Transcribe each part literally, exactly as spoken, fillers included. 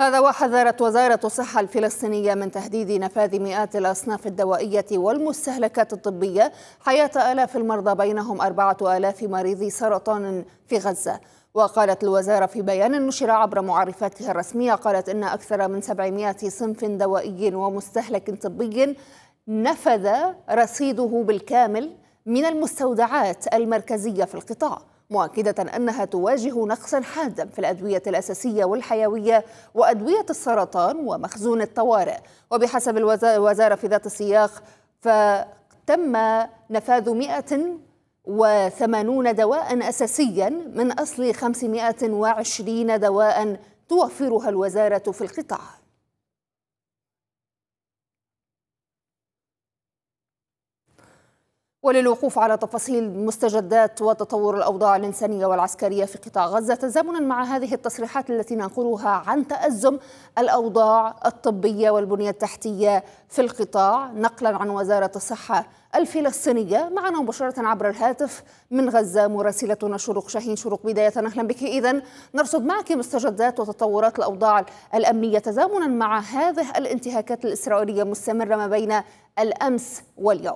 هذا وحذرت وزارة الصحة الفلسطينية من تهديد نفاذ مئات الأصناف الدوائية والمستهلكات الطبية حياة آلاف المرضى بينهم أربعة آلاف مريض سرطان في غزة. وقالت الوزارة في بيان نشر عبر معرفاتها الرسمية، قالت إن أكثر من سبعمائة صنف دوائي ومستهلك طبي نفذ رصيده بالكامل من المستودعات المركزية في القطاع، مؤكدة أنها تواجه نقصا حادا في الأدوية الأساسية والحيوية وأدوية السرطان ومخزون الطوارئ. وبحسب الوزارة في ذات السياق، فتم نفاذ مئة وثمانين دواء أساسيا من أصل خمسمائة وعشرين دواء توفرها الوزارة في القطاع. وللوقوف على تفاصيل مستجدات وتطور الأوضاع الإنسانية والعسكرية في قطاع غزة، تزامنا مع هذه التصريحات التي ننقلها عن تأزم الأوضاع الطبية والبنية التحتية في القطاع، نقلا عن وزارة الصحة الفلسطينية، معنا مباشرة عبر الهاتف من غزة مراسلتنا شروق شاهين. شروق، بداية أهلا بك. إذن نرصد معك مستجدات وتطورات الأوضاع الأمنية تزامنا مع هذه الانتهاكات الإسرائيلية المستمرة ما بين الأمس واليوم.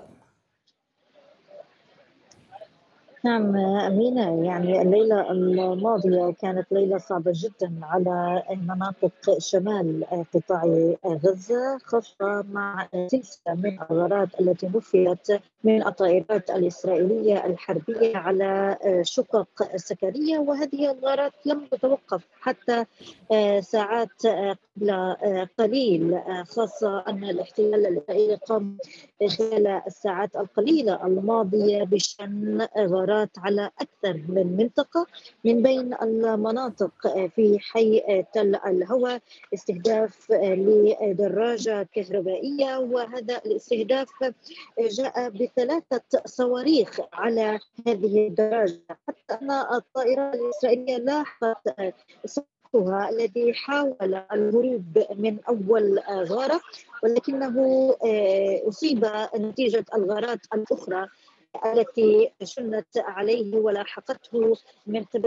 نعم أمينة، يعني الليلة الماضية كانت ليلة صعبة جدا على مناطق شمال قطاع غزة، خاصة مع سلسلة من الغارات التي نفذت من الطائرات الإسرائيلية الحربية على شقق سكنية، وهذه الغارات لم تتوقف حتى ساعات قبل قليل، خاصة أن الاحتلال الإسرائيلي قام خلال الساعات القليلة الماضية بشن غارات على أكثر من منطقة من بين المناطق في حي تل الهوى، استهداف لدراجة كهربائية، وهذا الاستهداف جاء بثلاثة صواريخ على هذه الدراجة، حتى أن الطائرة الإسرائيلية لاحقت الذي حاول الهروب من أول غارة، ولكنه أصيب نتيجة الغارات الأخرى التي شنت عليه ولاحقته من قبل